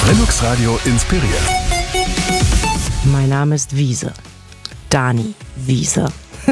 Brillux Radio inspiriert. Mein Name ist Wiese. Dani Wiese.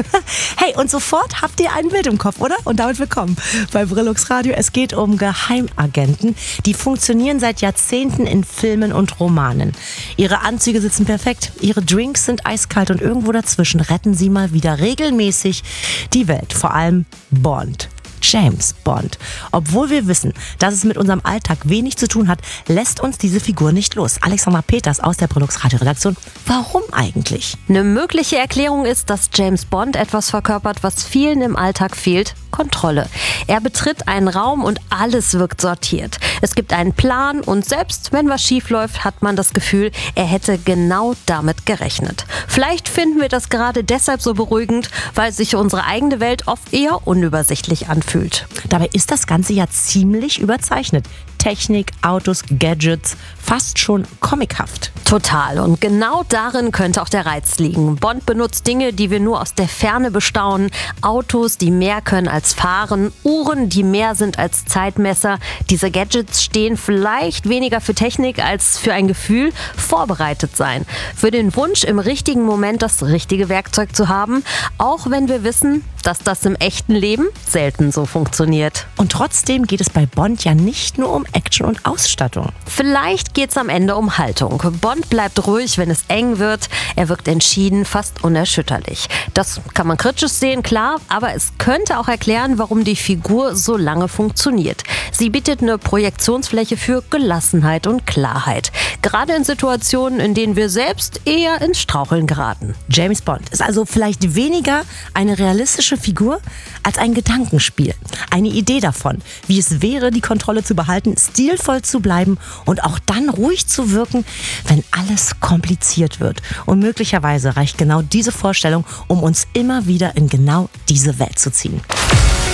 Hey, und sofort habt ihr ein Bild im Kopf, oder? Und damit willkommen bei Brillux Radio. Es geht um Geheimagenten. Die funktionieren seit Jahrzehnten in Filmen und Romanen. Ihre Anzüge sitzen perfekt, ihre Drinks sind eiskalt und irgendwo dazwischen retten sie mal wieder regelmäßig die Welt. Vor allem Bond. James Bond. Obwohl wir wissen, dass es mit unserem Alltag wenig zu tun hat, lässt uns diese Figur nicht los. Alexandra Peters aus der Brillux Radio Redaktion. Warum eigentlich? Eine mögliche Erklärung ist, dass James Bond etwas verkörpert, was vielen im Alltag fehlt: Kontrolle. Er betritt einen Raum und alles wirkt sortiert. Es gibt einen Plan und selbst wenn was schief läuft, hat man das Gefühl, er hätte genau damit gerechnet. Vielleicht finden wir das gerade deshalb so beruhigend, weil sich unsere eigene Welt oft eher unübersichtlich anfühlt. Dabei ist das Ganze ja ziemlich überzeichnet. Technik, Autos, Gadgets, fast schon comichaft. Total. Und genau darin könnte auch der Reiz liegen. Bond benutzt Dinge, die wir nur aus der Ferne bestaunen. Autos, die mehr können als fahren. Uhren, die mehr sind als Zeitmesser. Diese Gadgets stehen vielleicht weniger für Technik als für ein Gefühl, vorbereitet sein. Für den Wunsch, im richtigen Moment das richtige Werkzeug zu haben. Auch wenn wir wissen, dass das im echten Leben selten so funktioniert. Und trotzdem geht es bei Bond ja nicht nur um Action und Ausstattung. Vielleicht geht's am Ende um Haltung. Bond bleibt ruhig, wenn es eng wird. Er wirkt entschieden, fast unerschütterlich. Das kann man kritisch sehen, klar, aber es könnte auch erklären, warum die Figur so lange funktioniert. Sie bietet eine Projektionsfläche für Gelassenheit und Klarheit. Gerade in Situationen, in denen wir selbst eher ins Straucheln geraten. James Bond ist also vielleicht weniger eine realistische Figur als ein Gedankenspiel. Eine Idee davon, wie es wäre, die Kontrolle zu behalten, stilvoll zu bleiben und auch dann ruhig zu wirken, wenn alles kompliziert wird. Und möglicherweise reicht genau diese Vorstellung, um uns immer wieder in genau diese Welt zu ziehen.